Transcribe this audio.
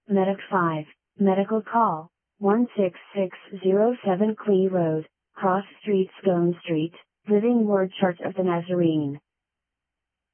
Medic 5, medical call, 16607 Clee Road, Cross Street Scone Street, Living Word Church of the Nazarene.